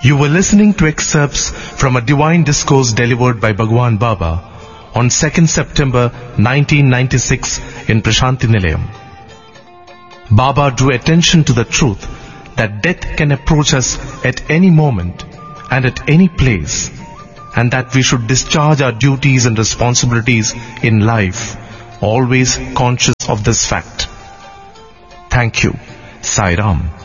You were listening to excerpts from a divine discourse delivered by Bhagwan Baba on 2nd September 1996 in Prashanti Nilayam. Baba drew attention to the truth that death can approach us at any moment and at any place, and that we should discharge our duties and responsibilities in life, always conscious of this fact. Thank you. Sai Ram.